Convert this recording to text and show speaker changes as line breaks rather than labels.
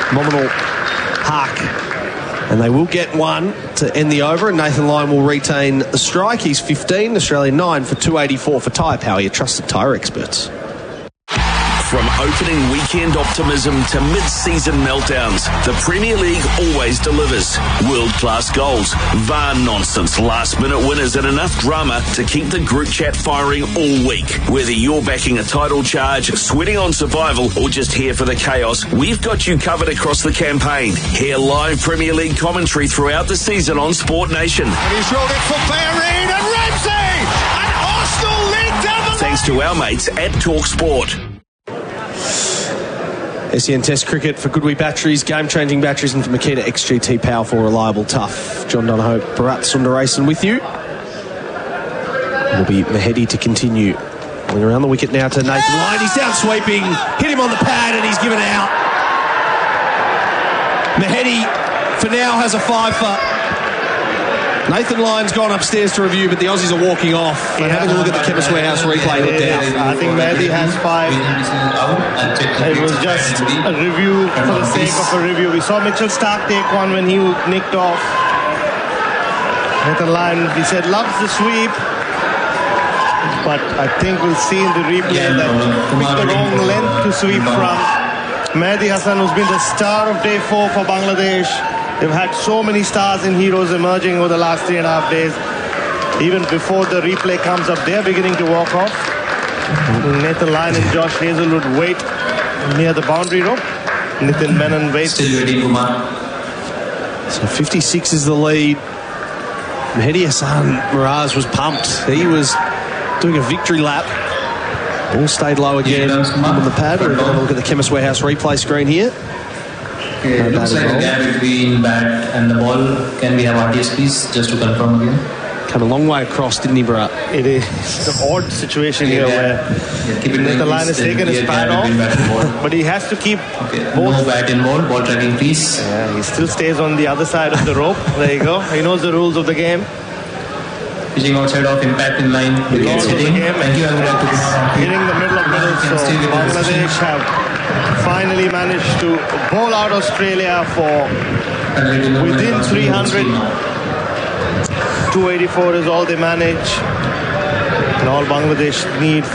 Nominal Hark. And they will get one to end the over, and Nathan Lyon will retain the strike. He's 15, Australia 9 for 284 for Tyre Power, your trusted tyre experts.
From opening weekend optimism to mid-season meltdowns, the Premier League always delivers. World-class goals, VAR nonsense, last-minute winners and enough drama to keep the group chat firing all week. Whether you're backing a title charge, sweating on survival or just here for the chaos, we've got you covered across the campaign. Hear live Premier League commentary throughout the season on Sport Nation.
And he's rolled it for Bellerin and Ramsey! And Arsenal lead down the
Thanks to our mates at TalkSport.
SEN Test Cricket for Goodwee batteries, game-changing batteries, and for Makita XGT, powerful, reliable, tough. John Donahoe, Bharat Sundaresan with you. It'll be Mahedi to continue. Going around the wicket now to Nathan Lyon. He's down sweeping, hit him on the pad, and he's given out. Mahedi, for now, has a 5 for. Nathan Lyon's gone upstairs to review, but the Aussies are walking off. And having a look at the Chemist Warehouse replay, no doubt.
I think Mahedi has 5. It was just a review for the sake of a review. We saw Mitchell Starc take one when he nicked off. Nathan Lyon, he said, loves the sweep. But I think we'll see in the replay that picked the wrong length to sweep from. Mehdi Hasan, who's been the star of day 4 for Bangladesh. They've had so many stars and heroes emerging over the last 3.5 days. Even before the replay comes up, they're beginning to walk off. Nathan Lyon and Josh Hazelwood wait near the boundary rope. Nitin Menon waits.
Still ready, Kumar.
So 56 is the lead. Mehdi Hasan Miraz was pumped. He was doing a victory lap. Ball stayed low again on the pad. We're going to look at the Chemist Warehouse replay screen here.
Okay, it looks like a gap between bat and the ball. Can we have RTS please, just to confirm again?
Come a long way across, didn't he, Bharat?
It is an odd situation here where Nathan Lyon has taken his pad off, but he has to keep both.
No bat involved, ball tracking please.
Yeah, he still stays on the other side of the rope. There you go. He knows the rules of the game.
Pitching outside of impact in line.
Laws of the game.
Thank you. I would like to
hitting the middle of middle. So Bangladesh have finally managed to bowl out Australia for within 300. 284 is all they manage. And all Bangladesh need